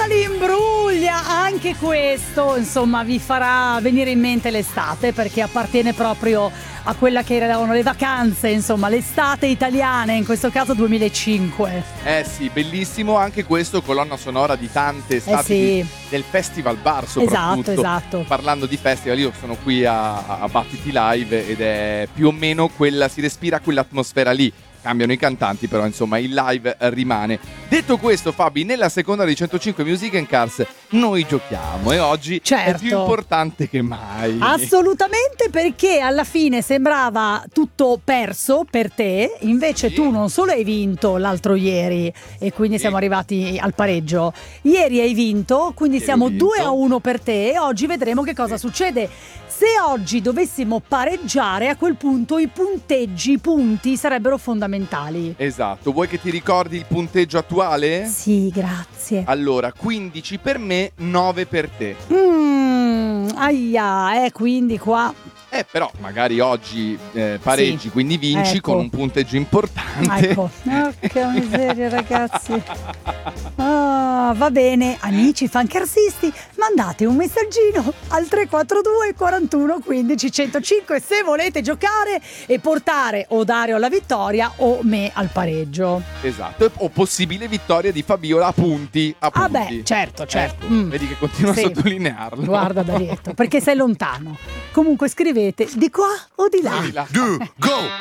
Porta l'imbruglia, anche questo insomma vi farà venire in mente l'estate, perché appartiene proprio a quella che erano le vacanze, insomma l'estate italiana, in questo caso 2005. Sì, bellissimo anche questo, colonna sonora di tante estati del Festival Bar soprattutto. Esatto. Parlando di festival, io sono qui a Battiti Live ed è più o meno quella, si respira quell'atmosfera lì. Cambiano i cantanti, però insomma il live rimane. Detto questo, Fabi, nella seconda di 105 Music and Cars noi giochiamo e oggi è più importante che mai. Assolutamente, perché alla fine sembrava tutto perso per te, invece tu non solo hai vinto l'altro ieri e quindi siamo arrivati al pareggio, ieri hai vinto, quindi siamo 2-1 per te e oggi vedremo che cosa succede. Se oggi dovessimo pareggiare, a quel punto i punti sarebbero fondamentali. Esatto, vuoi che ti ricordi il punteggio attuale? Sì, grazie. Allora, 15 per me, 9 per te. Quindi qua... Però magari oggi pareggi, quindi vinci con un punteggio importante. Ecco, che miseria ragazzi. Va bene, amici fancarsisti, mandate un messaggino al 342 41 15 105 se volete giocare e portare o Dario alla vittoria o me al pareggio. Esatto, o possibile vittoria di Fabiola a punti. Ah beh, certo. Vedi che continua a sottolinearlo. Guarda Darietto, perché sei lontano. Comunque scrivete di qua o di là. Do, go!